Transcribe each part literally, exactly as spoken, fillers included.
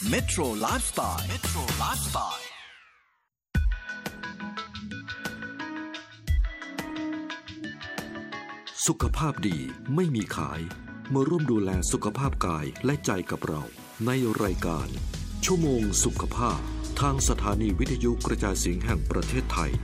Metro Lifestyle Metro Lifestyle สุขภาพดีไม่มีขายมาร่วมดูแลสุขภาพกายและใจกับเราในรายการชั่วโมงสุขภาพทางสถานีวิทยุกระจายเสียงแห่งประเทศไทย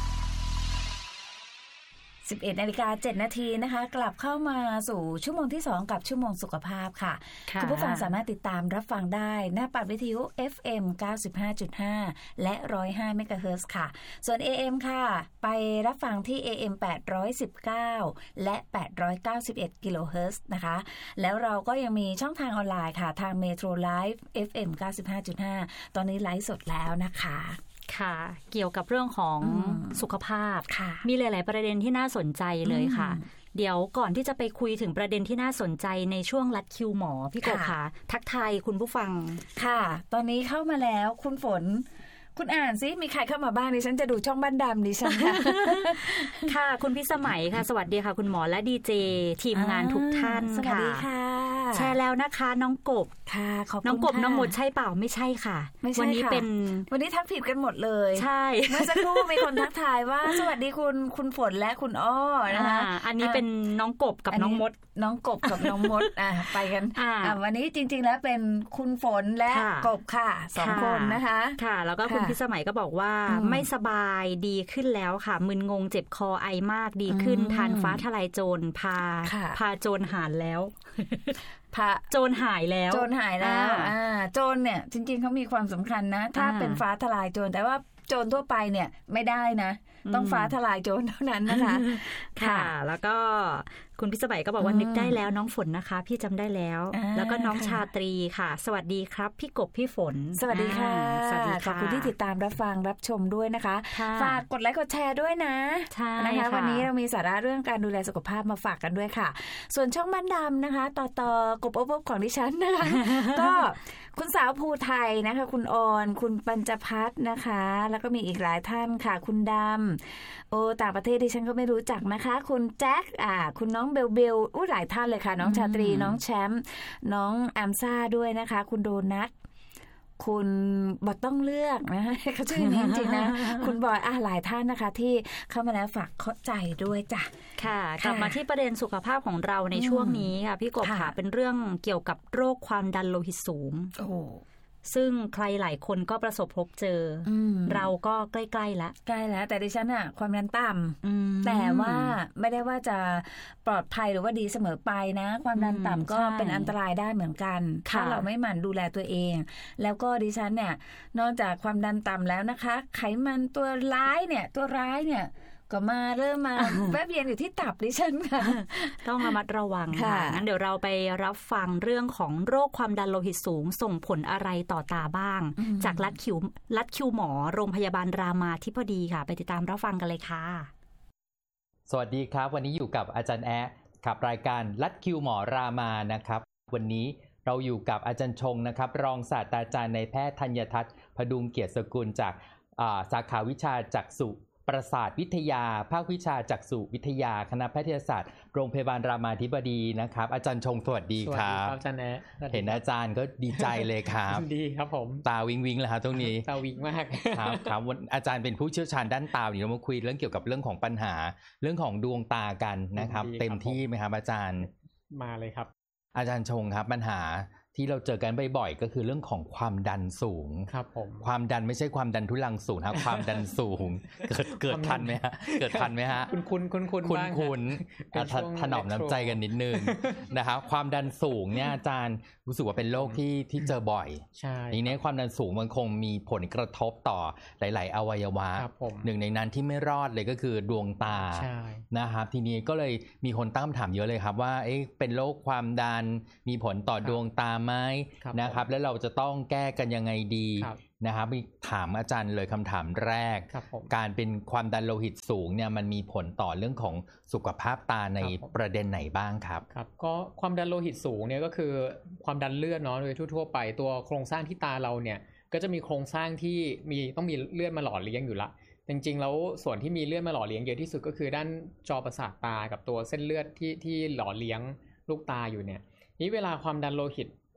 สิบเอ็ดนาฬิกาเจ็ดนาทีนะคะกลับเข้ามาสู่ชั่วโมงที่สองกับชั่วโมงสุขภาพค่ะคุณผู้ฟังสามารถติดตามรับฟังได้หน้าปัดวิทยุ เอฟ เอ็ม เก้าสิบห้าจุดห้า และหนึ่งร้อยห้าเมกะเฮิรตซ์ค่ะส่วน เอ เอ็ม ค่ะไปรับฟังที่ เอ เอ็ม แปดร้อยสิบเก้า และ แปดร้อยเก้าสิบเอ็ด กิโลเฮิรตซ์นะคะแล้วเราก็ยังมีช่องทางออนไลน์ค่ะทาง Metro Live เอฟ เอ็ม เก้าสิบห้าจุดห้า ตอนนี้ไลฟ์สดแล้วนะคะค่ะเกี่ยวกับเรื่องของสุขภาพมีหลายๆประเด็นที่น่าสนใจเลยค่ะเดี๋ยวก่อนที่จะไปคุยถึงประเด็นที่น่าสนใจในช่วงลัดคิวหมอพี่กบค่ะทักทายคุณผู้ฟังค่ะตอนนี้เข้ามาแล้วคุณฝนคุณอ่านซิมีใครเข้ามาบ้างดิฉันจะดูช่องบ้านดำดิฉันค่ะค่ะคุณพิสมัยค่ะสวัสดีค่ะคุณหมอและดีเจทีมงานทุกท่านสวัสดีค่ะแชร์แล้วนะคะน้องกบค่ะขอบคุณน้องกบน้องหมดใช่เปล่าไม่ใช่ค่ะวันนี้เป็นวันนี้ทักผิดกันหมดเลยใช่เมื่อสักครู่มีคนทักทายว่าสวัสดีคุณคุณฝนและคุณอ้อนะคะอันนี้เป็นน้องกบกับน้องมดน้องกบกับน้องมดอ่ะไปกันอ่าวันนี้จริงๆแล้วเป็นคุณฝนและกบค่ะสองคนนะคะค่ะแล้วก็คุณพิสมัยก็บอกว่าไม่สบายดีขึ้นแล้วค่ะมึนงงเจ็บคอไอมากดีขึ้นทานฟ้าทลายโจรพาพาโจรหายแล้วพาโจรหายแล้วโจรหายแล้วอ่าโจรเนี่ยจริงๆเขามีความสำคัญนะถ้าเป็นฟ้าทลายโจรแต่ว่าโจรทั่วไปเนี่ยไม่ได้นะต้องฟ้าทลายโจรเท่านั้นนะคะค่ะแล้วก็คุณพิสมัยก็บอกว่านึกได้แล้วน้องฝนนะคะพี่จำได้แล้วแล้วก็น้องชาตรีค่ะสวัสดีครับพี่กบพี่ฝนสวัสดีค่ะสวัสดีค่ะขอบคุณที่ติดตามรับฟังรับชมด้วยนะคะฝากกดไลค์กดแชร์ด้วยนะนะคะวันนี้เรามีสาระเรื่องการดูแลสุขภาพมาฝากกันด้วยค่ะส่วนช่องบ้านดำนะคะต่อต่อกบอบอบของดิฉันนะคะก็คุณสาวภูไทยนะคะคุณออนคุณปัญจพัฒน์นะคะแล้วก็มีอีกหลายท่านค่ะคุณดำโอ้ต่างประเทศดิฉันก็ไม่รู้จักนะคะคุณแจ็คอ่าคุณน้องเบลเบลอู้หลายท่านเลยค่ะน้องชาตรีน้องแชมป์น้องแอมซ่าด้วยนะคะคุณโดนัทคุณบอต้องเลือกนะเขาชื่อนี้จริงๆนะคุณบอยอ่ะหลายท่านนะคะที่เข้ามาแล้วฝากเข้าใจด้วยจ้ะค่ะกลับมาที่ประเด็นสุขภาพของเราในช่วงนี้ค่ะพี่กบค่ะเป็นเรื่องเกี่ยวกับโรคความดันโลหิตสูงโอ้ซึ่งใครหลายคนก็ประสบพบเจอเราก็ใกล้ๆแล้วใกล้แล้วแต่ดิฉันอะความดันต่ำแต่ว่าไม่ได้ว่าจะปลอดภัยหรือว่าดีเสมอไปนะความดันต่ำก็เป็นอันตรายได้เหมือนกันถ้าเราไม่หมั่นดูแลตัวเองแล้วก็ดิฉันเนี่ยนอกจากความดันต่ำแล้วนะคะไขมันตัวร้ายเนี่ยตัวร้ายเนี่ยก็มาเริ่มมาแวบเวียนอยู่ที่ตับดิฉันค่ะต้องระมัดระวังค่ะงั้นเดี๋ยวเราไปรับฟังเรื่องของโรคความดันโลหิตสูงส่งผลอะไรต่อตาบ้างจากลัดคิวลัดคิวหมอโรงพยาบาลรามาธิบดีค่ะไปติดตามรับฟังกันเลยค่ะสวัสดีครับวันนี้อยู่กับอาจารย์แอ๊ะกับรายการลัดคิวหมอรามานะครับวันนี้เราอยู่กับอาจารย์ชงนะครับรองศาสตราจารย์นายแพทย์ธัญทัศน์พดุงเกียรติสกุลจากสาขาวิชาจักษุประสาทวิทยาภาควิชาจักษุวิทยาคณะแพทยศาสตร์โรงพยาบาลรามาธิบดีนะครับอาจารย์ชงสวัสดีครับสวัสดีครับอาจารย์แอ๊ะเห็นอาจารย์ก็ดีใจเลยครับดีครับผมตาวิงวิงเลยครับตรงนี้ตาวิงมากครับครับวันอาจารย์เป็นผู้เชี่ยวชาญด้านตาเดี๋ยวเรามาคุยเรื่องเกี่ยวกับเรื่องของปัญหาเรื่องของดวงตากันนะครับเต็มที่ไหมครับอาจารย์มาเลยครับอาจารย์ชงครับปัญหาที่เราเจอกันบ่อยๆก็คือเรื่องของความดันสูงครับผมความดันไม่ใช่ความดันทุลังสูงครับความดันสูงเกิดเกิดทันไหมฮะเกิดทันไหมฮะคุณคุณคุณคุณคุณคุณถนอมน้ำใจกันนิดนึงนะครับความดันสูงเนี่ยอาจารย์รู้สึกว่าเป็นโรคที่ที่เจอบ่อยใช่ทีนี้ความดันสูงมันคงมีผลกระทบต่อหลายๆอวัยวะหนึ่งในนั้นที่ไม่รอดเลยก็คือดวงตานะครับทีนี้ก็เลยมีคนตั้งคำถามเยอะเลยครับว่าเอ๊ะเป็นโรคความดันมีผลต่อดวงตาไหมนะครับแล้วเราจะต้องแก้กันยังไงดีนะครับมีถามอาจารย์เลยคำถามแรกการเป็นความดันโลหิตสูงเนี่ยมันมีผลต่อเรื่องของสุขภาพตาในประเด็นไหนบ้างครับครับก็ความดันโลหิตสูงเนี่ยก็คือความดันเลือดเนาะโดยทั่วๆไปตัวโครงสร้างที่ตาเราเนี่ยก็จะมีโครงสร้างที่มีต้องมีเลือดมาหล่อเลี้ยงอยู่ละจริงๆแล้วส่วนที่มีเลือดมาหล่อเลี้ยงเยอะที่สุดก็คือด้านจอประสาทตากับตัวเส้นเลือดที่ที่หล่อเลี้ยงลูกตาอยู่เนี่ยนี้เวลาความดันโลหิต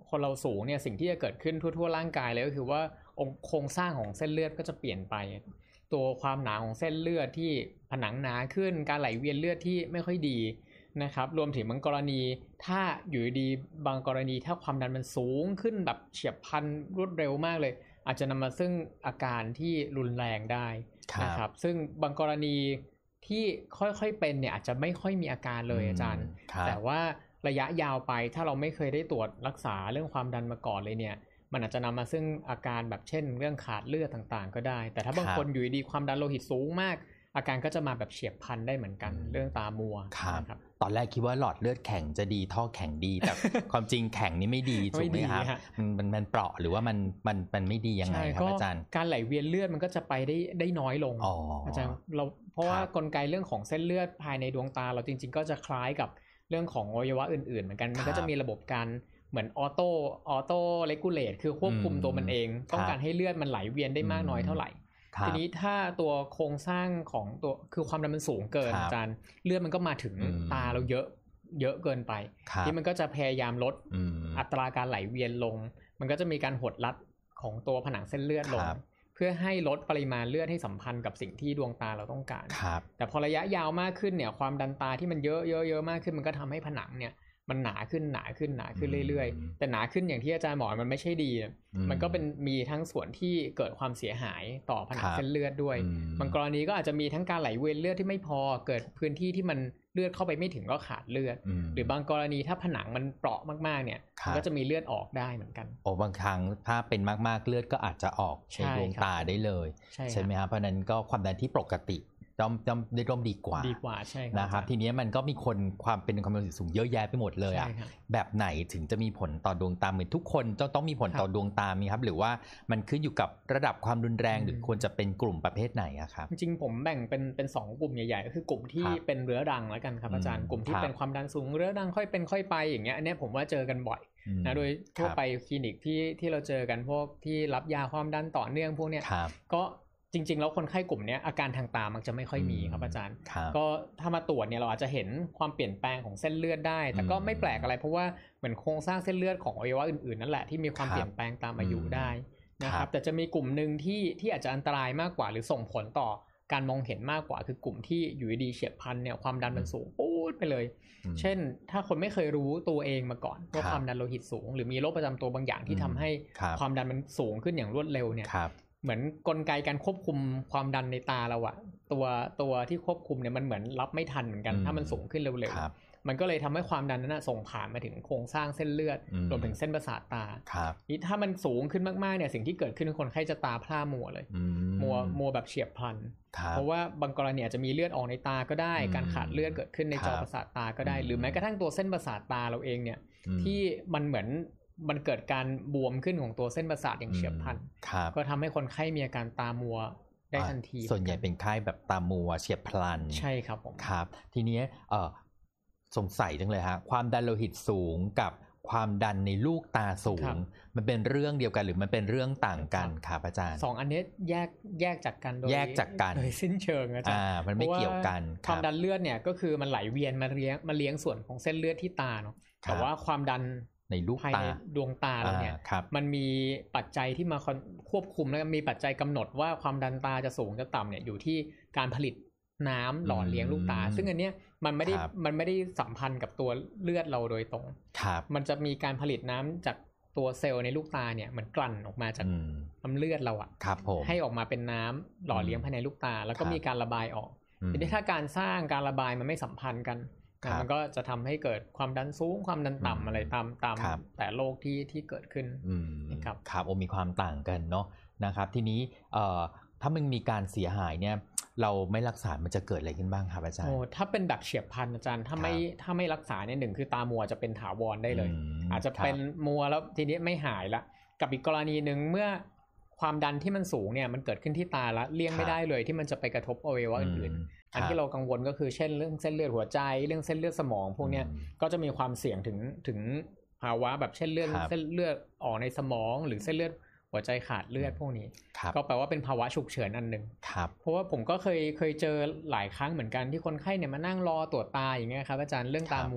คนเราสูงเนี่ยสิ่งที่จะเกิดขึ้นทั่วๆร่างกายเลยก็คือว่าองค์โครงสร้างของเส้นเลือดก็จะเปลี่ยนไปตัวความหนาของเส้นเลือดที่ผนังหนาขึ้นการไหลเวียนเลือดที่ไม่ค่อยดีนะครับรวมถึงบางกรณีถ้าอยู่ดีบางกรณีถ้าความดันมันสูงขึ้นแบบเฉียบพลันรวดเร็วมากเลยอาจจะนำมาซึ่งอาการที่รุนแรงได้นะครับซึ่งบางกรณีที่ค่อยๆเป็นเนี่ยอาจจะไม่ค่อยมีอาการเลยอาจารย์แต่ว่าระยะยาวไปถ้าเราไม่เคยได้ตรวจรักษาเรื่องความดันมาก่อนเลยเนี่ยมันอาจจะนำมาซึ่งอาการแบบเช่นเรื่องขาดเลือดต่างๆก็ได้แต่ถ้าบางคนอยู่ดีความดันโลหิตสูงมากอาการก็จะมาแบบเฉียบพลันได้เหมือนกันเรื่องตามัวครับตอนแรกคิดว่าหลอดเลือดแข็งจะดีท่อแข็งดีแต่ ความจริงแข็งนี่ไม่ดีถูกไหมครับมันมันมันเปราะหรือว่ามันมันมันไม่ดียังไงครับอาจารย์การไหลเวียนเลือดมันก็จะไปได้ได้น้อยลงอาจารย์เราเพราะว่ากลไกเรื่องของเส้นเลือดภายในดวงตาเราจริงๆก็จะคล้ายกับเรื่องของอวัยวะอื่นๆเหมือนกันมันก็จะมีระบบการเหมือนออโต้ออโต้เรกูเลตคือควบคุมตัวมันเองต้องการให้เลือดมันไหลเวียนได้มากน้อยเท่าไหร่ทีนี้ถ้าตัวโครงสร้างของตัวคือความดันมันสูงเกินอาจารย์เลือดมันก็มาถึงตาเราเยอะเยอะเกินไปที่มันก็จะพยายามลดอัตราการไหลเวียนลงมันก็จะมีการหดรัดของตัวผนังเส้นเลือดลงเพื่อให้ลดปริมาณเลือดให้สัมพันธ์กับสิ่งที่ดวงตาเราต้องการแต่พอระยะยาวมากขึ้นเนี่ยความดันตาที่มันเยอะเยอะเยอะมากขึ้นมันก็ทำให้ผนังเนี่ยมันหนาขึ้นหนาขึ้นหนาขึ้นเรื่อยๆแต่หนาขึ้นอย่างที่อาจารย์บอกมันไม่ใช่ดีมันก็เป็นมีทั้งส่วนที่เกิดความเสียหายต่อผนังเส้นเลือดด้วยบางกรณีก็อาจจะมีทั้งการไหลเวียนเลือดที่ไม่พอเกิดพื้นที่ที่มันเลือดเข้าไปไม่ถึงก็ขาดเลือดหรือบางกรณีถ้าผนังมันเปราะมากๆเนี่ยมันก็จะมีเลือดออกได้เหมือนกันโอ้บางครั้งถ้าเป็นมากๆเลือดก็อาจจะออกในดวงตาได้เลยใช่ไหมครับเพราะนั้นก็ความดันที่ปกติย่อมย่อมได้ร่มดีกว่าดีกว่าใช่นะครับทีนี้มันก็มีคนความเป็นความดันโลหิตสูงเยอะแยะไปหมดเลยอ่ะแบบไหนถึงจะมีผลต่อดวงตาเหมือนทุกคนต้องต้องมีผลต่อดวงตามีครับหรือว่ามันขึ้นอยู่กับระดับความรุนแรงหรือควรจะเป็นกลุ่มประเภทไหนอะครับจริงๆผมแบ่งเป็นเป็นสองกลุ่มใหญ่ๆก็คือกลุ่มที่เป็นเรื้อรังแล้วกันครับอาจารย์กลุ่มที่เป็นความดันสูงเรื้อรังค่อยเป็นค่อยไปอย่างเงี้ยอันนี้ผมว่าเจอกันบ่อยนะโดยทั่วไปคลินิกที่ที่เราเจอกันพวกที่รับยาความดันต่อเนื่องพวกเนี้ยก็จริงๆแล้วคนไข้กลุ่มนี้อาการทางตามันจะไม่ค่อยมีครับอาจารย์ก็ถ้ามาตรวจเนี่ยเราอาจจะเห็นความเปลี่ยนแปลงของเส้นเลือดได้แต่ก็ไม่แปลกอะไรเพราะว่าเหมือนโครงสร้างเส้นเลือดของอวัยวะอื่นๆนั่นแหละที่มีความเปลี่ยนแปลงตามอายุได้นะครับแต่จะมีกลุ่มนึงที่ที่อาจจะอันตรายมากกว่าหรือส่งผลต่อการมองเห็นมากกว่าคือกลุ่มที่อยู่ดีเฉียบพลันเนี่ยความดันมันสูงปู๊ดไปเลยเช่นถ้าคนไม่เคยรู้ตัวเองมาก่อนว่าความดันโลหิตสูงหรือมีโรคประจำตัวบางอย่างที่ทำให้ความดันมันสูงขึ้นอย่างรวดเร็วเนี่ยเหมือนกลไกการควบคุมความดันในตาเราอะตัวตัวที่ควบคุมเนี่ยมันเหมือนรับไม่ทันเหมือนกันถ้ามันสูงขึ้นเร็วๆมันก็เลยทำให้ความดันนั้นส่งผ่านมาถึงโครงสร้างเส้นเลือดรวมถึงเส้นประสาทตานี่ถ้ามันสูงขึ้นมากๆเนี่ยสิ่งที่เกิดขึ้นคนไข้จะตาพร่ามัวเลยมัวมัวแบบเฉียบพลันเพราะว่าบางกรณีอาจจะมีเลือดออกในตาก็ได้การขาดเลือดเกิดขึ้นในจอประสาทตาก็ได้หรือแม้กระทั่งตัวเส้นประสาทตาเราเองเนี่ยที่มันเหมือนมันเกิดการบวมขึ้นของตัวเส้นประสาทอย่างเฉียบพลันก็ทำให้คนไข้มีอาการตามัวได้ทันทีส่วนใหญ่เป็นไข้แบบตามัวเฉียบพลันใช่ครับผมครับทีนี้เอ่อสงสัยจังเลยฮะความดันโลหิตสูงกับความดันในลูกตาสูงมันเป็นเรื่องเดียวกันหรือมันเป็นเรื่องต่างกันครับอาจารย์สองอันนี้แยกแยกจากกันโดยแยกจากกันโดยสิ้นเชิงอาจารย์อ่ามันไม่เกี่ยวกันความดันเลือดเนี่ยก็คือมันไหลเวียนมาเลี้ยงมาเลี้ยงส่วนของเส้นเลือดที่ตาเนาะแต่ว่าความดันในลูกตาดวงตาเราเนี่ยมันมีปัจจัยที่มาควบคุมแล้วมีปัจจัยกำหนดว่าความดันตาจะสูงจะต่ำเนี่ยอยู่ที่การผลิตน้ำหล่อเลี้ยงลูกตาซึ่งอันเนี้ยมันไม่ได้มันไม่ได้สัมพันธ์กับตัวเลือดเราโดยตรงมันจะมีการผลิตน้ำจากตัวเซลล์ในลูกตาเนี่ยมันกลั่นออกมาจากน้ำเลือดเราอะให้ออกมาเป็นน้ำหล่อเลี้ยงภายในลูกตาแล้วก็มีการระบายออกทีนี้ถ้าการสร้างการระบายมันไม่สัมพันธ์กันมันก็จะทำให้เกิดความดันสูงความดันต่ำอะไรตามตามแต่โรคที่ที่เกิดขึ้นนะครับครับโอมีความต่างกันเนาะนะครับทีนี้ถ้ามันมีการเสียหายเนี่ยเราไม่รักษามันจะเกิดอะไรขึ้นบ้างครับอาจารย์โอ้ถ้าเป็นแบบเฉียบพลันอาจารย์ถ้าไม่ถ้าไม่รักษาเนี่ยหนึ่งคือตามัวจะเป็นถาวรได้เลยอาจจะเป็นมัวแล้วทีนี้ไม่หายละกับอีกกรณีนึงเมื่อความดันที่มันสูงเนี่ยมันเกิดขึ้นที่ตาละเลี่ยงไม่ได้เลยที่มันจะไปกระทบอวัยวะอื่นๆอันที่เรากังวลก็คือเช่นเรื่องเส้นเลือดหัวใจเรื่องเส้นเลือดสมองพวกเนี้ยก็จะมีความเสี่ยงถึงถึงภาวะแบบเช่นเลือดเส้นเลือดออกในสมองหรือเส้นเลือดหัวใจขาดเลือดพวกนี้ก็แปลว่าเป็นภาวะฉุกเฉินอันหนึ่งเพราะว่าผมก็เคยเคยเจอหลายครั้งเหมือนกันที่คนไข้เนี่ยมานั่งรอตรวจตาอย่างเงี้ยครับอาจารย์เรื่องตามัว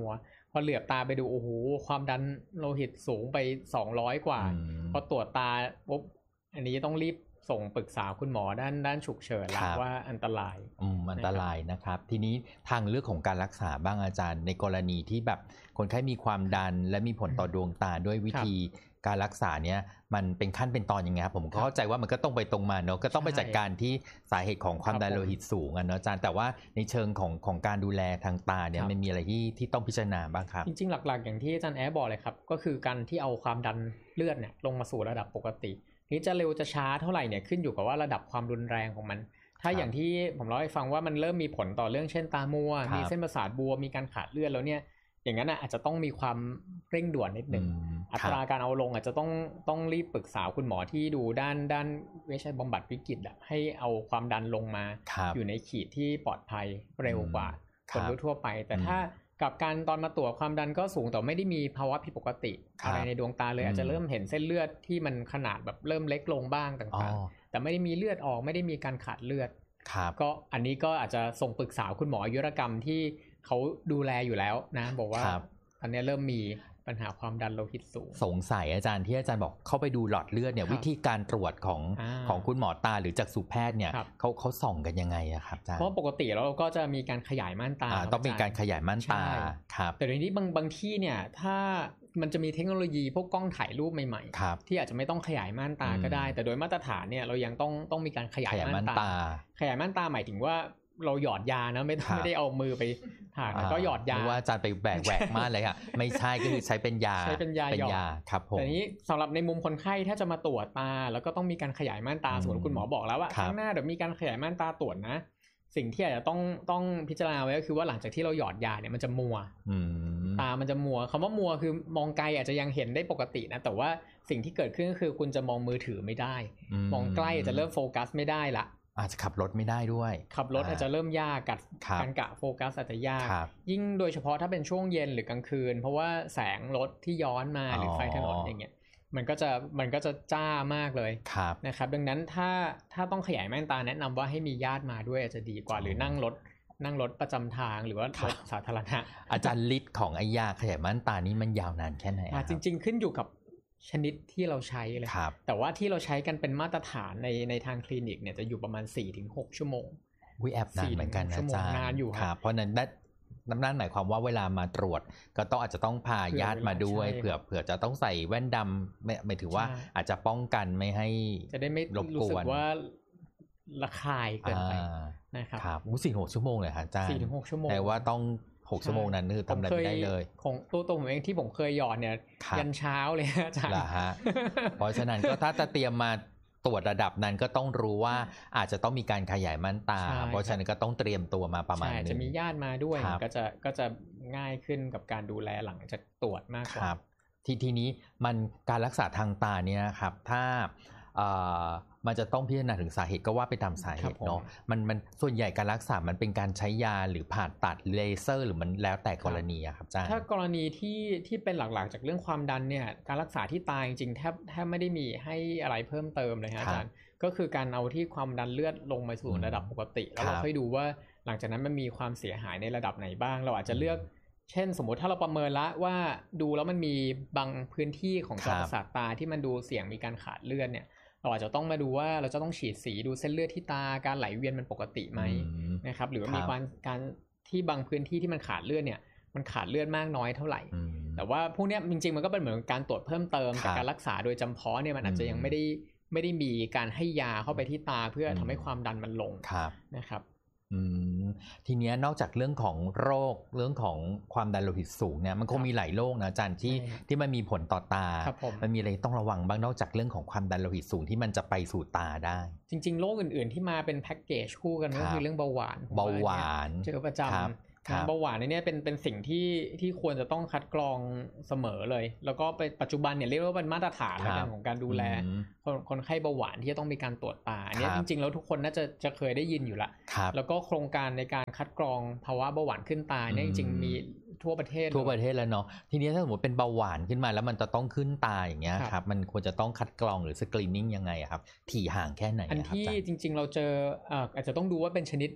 พอเหลือบตาไปดูโอ้โหความดันโลหิตสูงไปสองร้อยกว่าพอตรวจตาปุ๊บอันนี้ต้องรีบส่งปรึกษาคุณหมอด้านด้านฉุกเฉินแล้วว่าอันตรายอืมอันตรายนะครับทีนี้ทางเลือกของการรักษาบ้างอาจารย์ในกรณีที่แบบคนไข้มีความดันและมีผลต่อดวงตาด้วยวิธีการรักษาเนี้ยมันเป็นขั้นเป็นตอนยังไงครับผมก็เข้าใจว่ามันก็ต้องไปตรงมาเนาะก็ต้องไปจัดการที่สาเหตุของความดันโลหิตสูงอ่ะเนาะอาจารย์แต่ว่าในเชิงของของการดูแลทางตาเนี่ยมันมีอะไรที่ที่ต้องพิจารณาบ้างครับจริงๆหลักๆอย่างที่อาจารย์แอร์บอกเลยครับก็คือการที่เอาความดันเลือดเนี่ยลงมาสู่ระดับปกตินี้จะเร็วจะช้าเท่าไหร่เนี่ยขึ้นอยู่กับว่าระดับความรุนแรงของมันถ้าอย่างที่ผมเล่าให้ฟังว่ามันเริ่มมีผลต่อเรื่องเช่นตามัวมีเส้นประสาทบวมมีการขาดเลือดแล้วเนี่ยอย่างนั้นอาจจะต้องมีความเร่งด่วนนิดนึงอัตราการเอาลงอาจจะต้องต้องรีบปรึกษาคุณหมอที่ดูด้านด้านเวชบำบัดวิกฤตให้เอาความดันลงมาอยู่ในขีดที่ปลอดภัยเร็วกว่าคนทั่วไปแต่ถ้ากับการตอนมาตรวจความดันก็สูงแต่ไม่ได้มีภาวะผิดปกติอะไรในดวงตาเลยอาจจะเริ่มเห็นเส้นเลือดที่มันขนาดแบบเริ่มเล็กลงบ้างต่างๆแต่ไม่ได้มีเลือดออกไม่ได้มีการขาดเลือดก็อันนี้ก็อาจจะส่งปรึกษาคุณหมออายุรกรรมที่เขาดูแลอยู่แล้วนะบอกว่าตอนนี้เริ่มมีปัญหาความดันโลหิตสูงสงสัยอาจารย์ที่อาจารย์บอกเข้าไปดูหลอดเลือดเนี่ยวิธีการตรวจของของคุณหมอตาหรือจักษุแพทย์เนี่ยเขาเขาส่องกันยังไงอะครับอาจารย์เพราะปกติเราก็จะมีการขยายม่านตาต้องมีการขยายม่านตาครับแต่เดี๋ยวนี้บางบางที่เนี่ยถ้ามันจะมีเทคโนโลยีพวกกล้องถ่ายรูปใหม่ๆที่อาจจะไม่ต้องขยายม่านตาก็ได้แต่โดยมาตรฐานเนี่ยเรายังต้องต้องมีการขยายม่านตาขยายม่านตาหมายถึงว่าเราหยอดยานะไม่ไม่ได้เอามือไปถ่ายก็หยอดยาว่าอาจารย์ไปแบกแหวกมากเลยค่ะไม่ใช่ก็คือใช้เป็นยาใช้เป็นยาเป็นยาครับผมแต่นี้สำหรับในมุมคนไข้ถ้าจะมาตรวจตาแล้วก็ต้องมีการขยายม่านตาสมมติคุณหมอบอกแล้วว่าข้างหน้าเดี๋ยวมีการขยายม่านตาตรวจนะสิ่งที่อาจจะต้องต้องพิจารณาไว้ก็คือว่าหลังจากที่เราหยอดยาเนี่ยมันจะมัวตามันจะมัวคำว่ามัวคือมองไกลอาจจะยังเห็นได้ปกตินะแต่ว่าสิ่งที่เกิดขึ้นก็คือคุณจะมองมือถือไม่ได้มองใกล้จะเริ่มโฟกัสไม่ได้ละอาจจะขับรถไม่ได้ด้วยขับรถอาจจะเริ่มยากกัดการกะโฟกัสอาจจะยากยิ่งโดยเฉพาะถ้าเป็นช่วงเย็นหรือกลางคืนเพราะว่าแสงรถที่ย้อนมาหรือไฟถนนอย่างเงี้ยมันก็จะมันก็จะจ้ามากเลยนะครับดังนั้นถ้าถ้าต้องขยายม่านตาแนะนำว่าให้มีญาติมาด้วยอาจจะดีกว่าหรือนั่งรถนั่งรถประจำทางหรือว่ารถสาธารณะอาจารย์ฤทธิ์ของไอ้ยาขยายม่านตานี้มันยาวนานแค่ไหนจริงๆขึ้นอยู่กับชนิดที่เราใช้เลยแต่ว่าที่เราใช้กันเป็นมาตรฐานในในทางคลินิกเนี่ยจะอยู่ประมาณ สี่ถึงหก ชั่วโมงวิแอบนานเหมือนกันนะอาจารย์นานอยู่ครับเพราะนั้นนั่นหมายความว่าเวลามาตรวจก็ต้องอาจจะต้องพาญาติมาด้วยเผื่อเผื่อจะต้องใส่แว่นดำหมายถึงว่าอาจจะป้องกันไม่ให้จะได้ไม่รู้สึกว่าระคายเกินไปนะครับครับสี่ถึงหกชั่วโมงเลยครับอาจารย์สี่ถึงหก ชั่วโมงแต่ว่าต้องหกชั่วโมงนั้นคือทำอะไรไม่ได้เลยของตัวตัวผมเองที่ผมเคยหยอดเนี่ยยันเช้าเลยอาจารย์เหรอฮะเพราะฉะนั้นก็ถ้าจะเตรียมมาตรวจระดับนั้นก็ต้องรู้ว่าอาจจะต้องมีการขยายม่านตาเพราะฉะนั้นก็ต้องเตรียมตัวมาประมาณนึงจะมีญาติมาด้วยก็จะก็จะง่ายขึ้นกับการดูแลหลังจากตรวจมากกว่าทีทีนี้มันการรักษาทางตาเนี่ยครับถ้ามันจะต้องพิจารณาถึงสาเหตุก็ว่าไปตามสาเหตุเนาะมันมันส่วนใหญ่การรักษามันเป็นการใช้ยาหรือผ่าตัดเลเซอร์หรือมันแล้วแต่กรณีอะครับอาจารย์ถ้ากรณีที่ที่เป็นหลักๆจากเรื่องความดันเนี่ยการรักษาที่ตาจริงๆแทบแทบไม่ได้มีให้อะไรเพิ่มเติมเลยครับอาจารย์ก็คือการเอาที่ความดันเลือดลงมาสู่ระดับปกติแล้วเราค่อยดูว่าหลังจากนั้นมันมีความเสียหายในระดับไหนบ้างเราอาจจะเลือกเช่นสมมุติถ้าเราประเมินละว่าดูแล้วมันมีบางพื้นที่ของจอประสาทตาที่มันดูเสี่ยงมีการขาดเลือดเนี่ยเราอาจจะต้องมาดูว่าเราจะต้องฉีดสีดูเส้นเลือดที่ตาการไหลเวียนมันปกติไหมนะครับหรือว่ามีการการที่บางพื้นที่ที่มันขาดเลือดเนี่ยมันขาดเลือดมากน้อยเท่าไหร่แต่ว่าพวกนี้จริงๆมันก็เป็นเหมือนการตรวจเพิ่มเติมแต่การรักษาโดยจำเพาะเนี่ยมันอาจจะยังไม่ได้ไม่ได้มีการให้ยาเข้าไปที่ตาเพื่อทำให้ความดันมันลงนะครับทีนี้นอกจากเรื่องของโรคเรื่องของความดันโลหิตสูงเนี่ยมันคงมีหลายโรคนะอาจารย์ที่ที่มันมีผลต่อตามันมีอะไรต้องระวังบ้างนอกจากเรื่องของความดันโลหิตสูงที่มันจะไปสู่ตาได้จริงๆโรคอื่นๆที่มาเป็นแพ็กเกจคู่กันก็คือเรื่องเบาหวานเบาหวานเจอประจำเบาหวานเนี่ยเป็นเป็นสิ่งที่ที่ควรจะต้องคัดกรองเสมอเลยแล้วก็ไปปัจจุบันเนี่ยเรียกว่าเป็นมาตรฐานในการของการดูแลคนคนไข้เบาหวานที่จะต้องมีการตรวจตาเนี่ยจริงๆแล้วทุกคนน่าจะจะเคยได้ยินอยู่ละแล้วก็โครงการในการคัดกรองภาวะเบาหวานขึ้นตาเนี่ยจริงๆมีทั่วประเทศทั่วประเทศแล้วเนาะทีนี้ถ้าสมมติเป็นเบาหวานขึ้นมาแล้วมันจะต้องขึ้นตาอย่างเงี้ยครับมันควรจะต้องคัดกรองหรือสกรีนนิ่งยังไงครับถี่ห่างแค่ไหนอันที่จริงๆเราเจออาจจะต้องดูว่าเป็นชนิด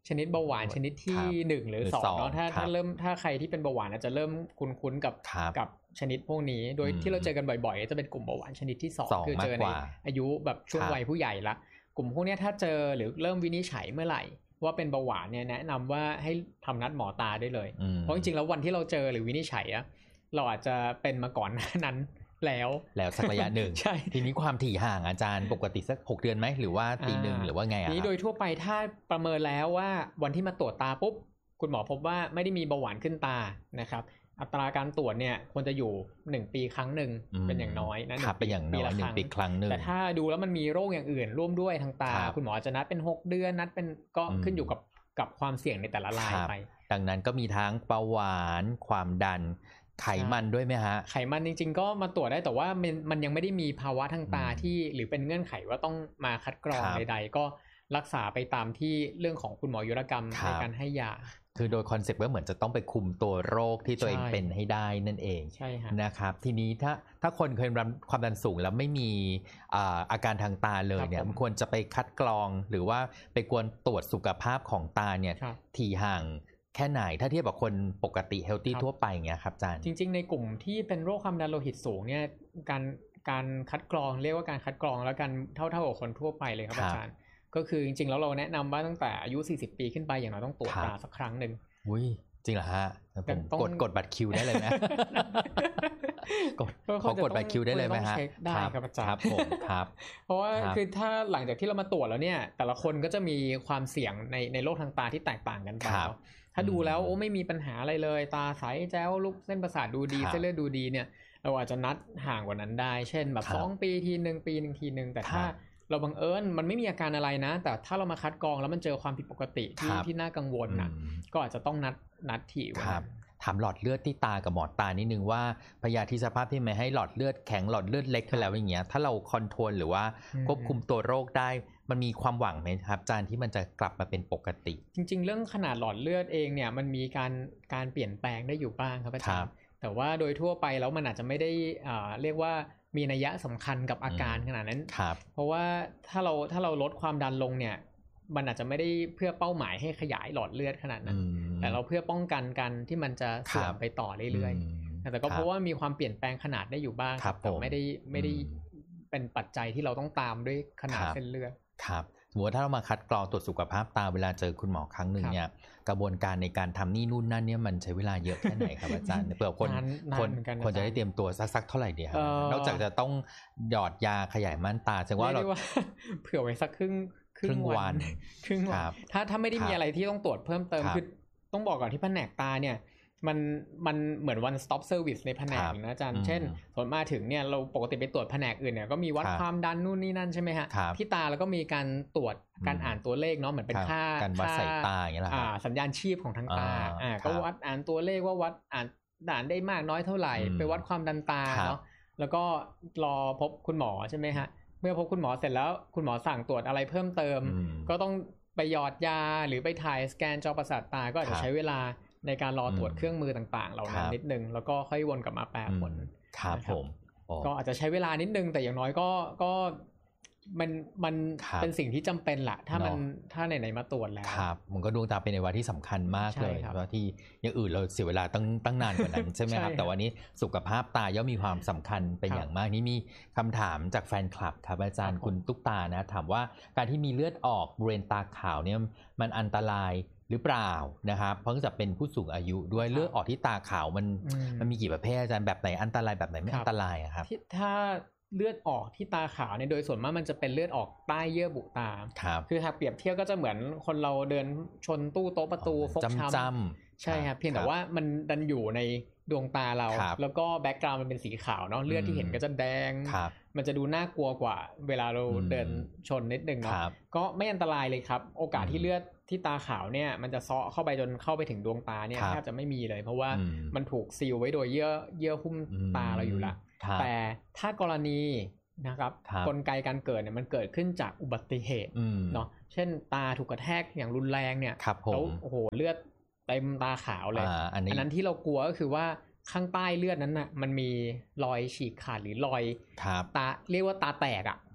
ชนิดเบาหวานชนิดที่หนึ่งหรือสองเนาะถ้าถ้าเริ่มถ้าใครที่เป็นเบาหวานอาจจะเริ่มคุ้นๆกับกับชนิดพวกนี้โดยที่เราเจอกันบ่อยๆจะเป็นกลุ่มเบาหวานชนิดที่สองคือเจอในอายุแบบช่วงวัยผู้ใหญ่ละกลุ่มพวกนี้ถ้าเจอหรือเริ่มวินิจฉัยเมื่อไหร่ว่าเป็นเบาหวานเนี่ยแนะนำว่าให้ทำนัดหมอตาได้เลยเพราะจริงๆแล้ววันที่เราเจอหรือวินิจฉัยอะเราอาจจะเป็นมาก่อนหน้านั้นแล้วแล้วสักระยะหนึ่งใช่ทีนี้ความถี่ห่างอาจารย์ปกติสักหกเดือนไหมหรือว่าปีนึงหรือว่าไงอ่ะนี้โดยทั่วไปถ้าประเมินแล้วว่าวันที่มาตรวจตาปุ๊บคุณหมอพบว่าไม่ได้มีเบาหวานขึ้นตานะครับอัตราการตรวจเนี่ยควรจะอยู่หนึ่งปีครั้งหนึ่งเป็นอย่างน้อยนะครับเป็นอย่างน้อยหนึ่งปีครั้งนึงแต่ถ้าดูแล้วมันมีโรคอย่างอื่นร่วมด้วยทางตาคุณหมอจะนัดเป็นหกเดือนนัดเป็นก็ขึ้นอยู่กับกับความเสี่ยงในแต่ละรายไปดังนั้นก็มีทั้งเบาหวานความดันไขมันด้วยไหมฮะไขมันจริงๆก็มาตรวจได้แต่ว่ามันมันยังไม่ได้มีภาวะทางตาที่หรือเป็นเงื่อนไขว่าต้องมาคัดกรองใดๆก็รักษาไปตามที่เรื่องของคุณหมอยุรกรรมในการให้ยาคือโดยคอนเซ็ปต์ว่าเหมือนจะต้องไปคุมตัวโรคที่ตัวเองเป็นให้ได้นั่นเองใช่ฮะนะครับทีนี้ถ้าถ้าคนเคยความดันสูงแล้วไม่มีอาการทางตาเลยเนี่ยมันควรจะไปคัดกรองหรือว่าไปกวนตรวจสุขภาพของตาเนี่ยถี่ห่างแค่ไหนถ้าเทียบกับคนปกติเฮลตี้ทั่วไปเงี้ยครับอาจารย์จริงๆในกลุ่มที่เป็นโรคความดันโลหิตสูงเนี่ยการการคัดกรองเรียกว่าการคัดกรองแล้วกันเท่าๆกับคนทั่วไปเลยครับอาจารย์ก็คือจริงๆแล้วเราแนะนำว่าตั้งแต่อายุสี่สิบปีขึ้นไปอย่างน้อยต้องตรวจตาสักครั้งนึงอุ้ยจริงเหรอฮะผมกดกดบัตรคิวได้เลยไหมกดขอกดบัตรคิวได้เลยไหมฮะได้ครับอาจารย์ครับผมครับเพราะว่าคือถ้าหลังจากที่เรามาตรวจแล้วเนี่ยแต่ละคนก็จะมีความเสี่ยงในในโรคทางตาที่แตกต่างกันไปถ้าดูแล้วโอ้ไม่มีปัญหาอะไรเลยตาใสแจ๋วลูกเส้นประสาทดูดีเส้นเลือดดูดีเนี่ยเราอาจจะนัดห่างกว่านั้นได้เช่นแบบสองปีทีนึงปีนึงทีนึงแต่ถ้าเราบังเอิญมันไม่มีอาการอะไรนะแต่ถ้าเรามาคัดกรองแล้วมันเจอความผิดปกติที่ที่น่ากังวลนะก็อาจจะต้องนัดนัดถี่กว่าถามหลอดเลือดที่ตากับหมอตานิดนึงว่าพยาธิสภาพที่ไม่ให้หลอดเลือดแข็งหลอดเลือดเล็กไปแล้วอย่างเงี้ยถ้าเราคอนโทรลหรือว่าควบคุมตัวโรคได้มันมีความหวังไหมครับอาจารย์ที่มันจะกลับมาเป็นปกติจริงๆเรื่องขนาดหลอดเลือดเองเนี่ยมันมีการการเปลี่ยนแปลงได้อยู่บ้างครับอาจารย์แต่ว่าโดยทั่วไปแล้วมันอาจจะไม่ได้อ่าเรียกว่ามีนัยสำคัญกับอาการขนาดนั้นเพราะว่าถ้าเราถ้าเราลดความดันลงเนี่ยมันอาจจะไม่ได้เพื่อเป้าหมายให้ขยายหลอดเลือดขนาดนั้นแต่เราเพื่อป้องกันกันที่มันจะเสื่อมไปต่อเรื่อยๆแต่ก็เพราะว่ามีความเปลี่ยนแปลงขนาดได้อยู่บ้างแต่ไม่ได้ไม่ได้เป็นปัจจัยที่เราต้องตามด้วยขนาดเส้นเลือดครับสมมติถ้าเรามาคัดกรองตรวจสุขภาพตาเวลาเจอคุณหมอครั้งหนึ่งเนี่ยกระบวนการในการทำนี่นู่นนั่นเนี่ยมันใช้เวลาเยอะแค่ไหนครับอาจารย์เผื่อคนคนคนจะได้เตรียมตัวสักสักเท่าไหร่ดีครับนอกจากจะต้องหยอดยาขยายม่านตาแสดงว่าเราเผื่อไว้สักครึ่งครึ่งวันครึ่งวันถ้าถ้าไม่ได้มีอะไรที่ต้องตรวจเพิ่มเติมคือต้องบอกก่อนที่แผนกตาเนี่ยมันมันเหมือน one stop service ในแผนกนะอาจารย์เช่นส่วนมาถึงเนี่ยเราปกติไปตรวจแผนกอื่นเนี่ยก็มีวัดความดันนู่นนี่นั่นใช่ไหมฮะที่ตาแล้วก็มีการตรวจการอ่านตัวเลขเนาะเหมือนเป็นค่าการวัดสายตาอย่างเงี้ยแหละสัญญาณชีพของทางตาอ่าก็วัดอ่านตัวเลขว่าวัดอ่านด่านได้มากน้อยเท่าไหร่ไปวัดความดันตาเนาะแล้วก็รอพบคุณหมอใช่ไหมฮะเมื่อพบคุณหมอเสร็จแล้วคุณหมอสั่งตรวจอะไรเพิ่มเติมก็ต้องไปหยอดยาหรือไปถ่ายสแกนจอประสาทตาก็อาจจะใช้เวลาในการรอตรวจเครื่องมือต่างๆเหล่านั้นนิดนึงแล้วก็ค่อยวนกลับมาแปลผลครับผมก็อาจจะใช้เวลานิดนึงแต่อย่างน้อยก็ก็มันมันเป็นสิ่งที่จำเป็นแหละถ้ามันถ้าไหนๆมาตรวจแล้วครับมันก็ดวงตาเป็นในวันที่สำคัญมากเลยเพราะที่อย่างอื่นเราเสียเวลาตั้งตั้งนานกว่านั้นใช่ไหมครับแต่วันนี้สุขภาพตาย่อมมีความสำคัญเป็นอย่างมากนี่มีคำถามจากแฟนคลับครับอาจารย์คุณตุ๊กตานะถามว่าการที่มีเลือดออกบริเวณตาขาวเนี่ยมันอันตรายหรือเปล่านะครับเพราะจะเป็นผู้สูงอายุด้วยเลือดออกที่ตาขาวมันมันมีกี่ประเภทอาจารย์แบบไหนอันตรายแบบไหนไม่อันตรายครับถ้าเลือดออกที่ตาขาวเนี่ยโดยส่วนมากมันจะเป็นเลือดออกใต้เยื่อบุตาคือหากเปรียบเทียบก็จะเหมือนคนเราเดินชนตู้โต๊ะประตูฟกช้ำใช่ครับเพียงแต่ว่ามันดันอยู่ในดวงตาเราแล้วก็แบ็กกราวด์มันเป็นสีขาวเนาะเลือดที่เห็นก็จะแดงมันจะดูน่ากลัวกว่าเวลาเราเดินชนนิดนึงเนาะก็ไม่อันตรายเลยครับโอกาสที่เลือดที่ตาขาวเนี่ยมันจะเซาะเข้าไปจนเข้าไปถึงดวงตาเนี่ยแทบจะไม่มีเลยเพราะว่ามันถูกซีลไว้โดยเยื่อเยื่อหุ้มตาเราอยู่ละแต่ถ้ากรณีนะครับกลไกการเกิดเนี่ยมันเกิดขึ้นจากอุบัติเหตุเนาะเช่นตาถูกกระแทกอย่างรุนแรงเนี่ยแล้วโอ้โหเลือดเต็มตาขาวเลย อ, อันนั้นที่เรากลัวก็คือว่าข้างใต้เลือดนั้นน่ะมันมีรอยฉีกขาดหรือรอยตาเรียกว่าตาแตกอ่ะ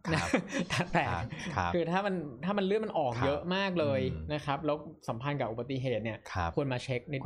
แต่คือถ้ามันถ้ามันเลือดมันออกเยอะมากเลยนะครับแล้วสัมพันธ์กับอุบัติเหตุเนี่ยควรมาเช็คนิด